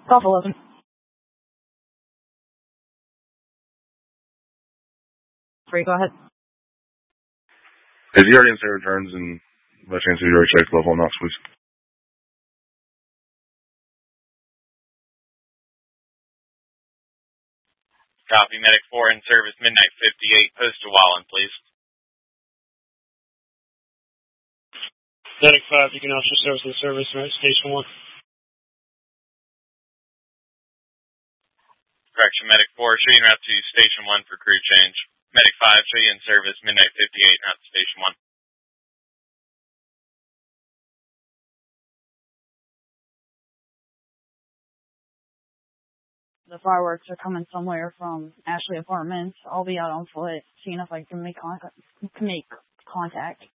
Buffalo. Free, go ahead. Is he already in state returns, and by chance have you already checked level knots, please? Copy, Medic 4 in service, midnight 58, post to Wallen, please. Medic 5, you can also service in service, right, Station 1. Correction, Medic 4, show you en route to Station 1 for crew change. Medic 5, show you in service, midnight 58, not Station 1. The fireworks are coming somewhere from Ashley Apartments. I'll be out on foot, seeing if I can make contact.